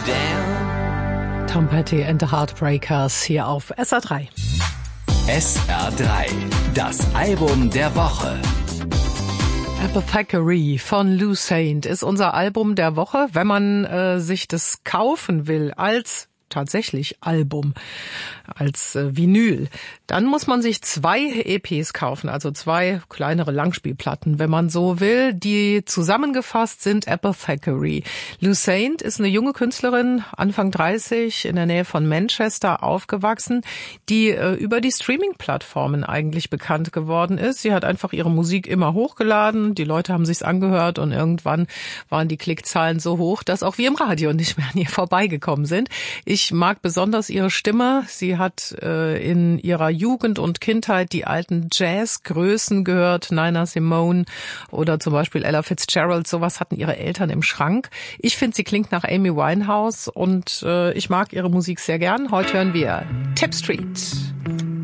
down. Tom Petty and the Heartbreakers hier auf SR3. SR3, das Album der Woche. Apothecary von Lou Saint ist unser Album der Woche, wenn man sich das kaufen will als tatsächlich Album, als Vinyl. Dann muss man sich 2 EPs kaufen, also 2 kleinere Langspielplatten, wenn man so will, die zusammengefasst sind Apothecary. Lou Saint ist eine junge Künstlerin, Anfang 30, in der Nähe von Manchester aufgewachsen, die über die Streaming-Plattformen eigentlich bekannt geworden ist. Sie hat einfach ihre Musik immer hochgeladen, die Leute haben sich's angehört und irgendwann waren die Klickzahlen so hoch, dass auch wir im Radio nicht mehr an ihr vorbeigekommen sind. Ich mag besonders ihre Stimme. Sie hat in ihrer Jugend und Kindheit die alten Jazzgrößen gehört, Nina Simone oder zum Beispiel Ella Fitzgerald. Sowas hatten ihre Eltern im Schrank. Ich finde, sie klingt nach Amy Winehouse und ich mag ihre Musik sehr gern. Heute hören wir Tip Street.